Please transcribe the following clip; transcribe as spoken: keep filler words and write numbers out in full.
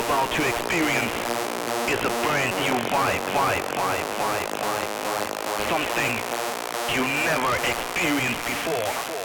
about to experience is a brand new vibe, vibe, vibe, vibe, vibe, vibe. Something you never experienced before.